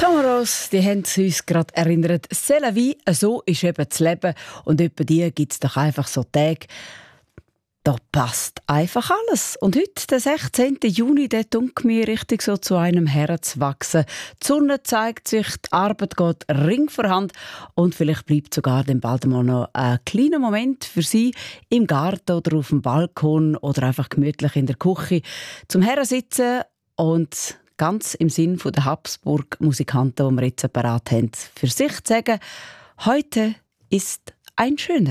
Kameras, die haben uns gerade erinnert, c'est la vie, so ist eben das Leben. Und etwa die gibt es doch einfach so Tage, da passt einfach alles. Und heute, der 16. Juni, der tut mir richtig so zu einem Herz wachsen. Die Sonne zeigt sich, die Arbeit geht Ring vor Hand und vielleicht bleibt sogar dann bald mal noch ein kleiner Moment für Sie im Garten oder auf dem Balkon oder einfach gemütlich in der Küche zum Herrensitzen und ganz im Sinn der Habsburg-Musikanten, die wir jetzt parat haben, für sich zu sagen, heute ist ein schöner